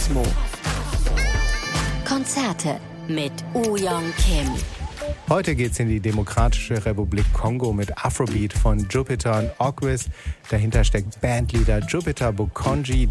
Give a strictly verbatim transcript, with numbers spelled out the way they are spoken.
Cosmo. Konzerte mit Woo-Young Kim. Heute geht's in die Demokratische Republik Kongo mit Afrobeat von Jupiter und Ogwis. Dahinter steckt Bandleader Jupiter Bokonji,